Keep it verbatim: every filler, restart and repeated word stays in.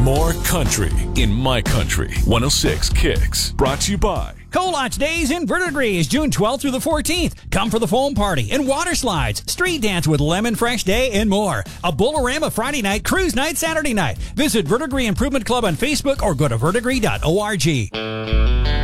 More country in my country. one oh six Kicks. Brought to you by Colotch Days in Verdigris is June twelfth through the fourteenth. Come for the foam party and water slides, street dance with Lemon Fresh Day, and more. A Bolorama Friday night, cruise night Saturday night. Visit Verdigris Improvement Club on Facebook or go to verdigris dot org.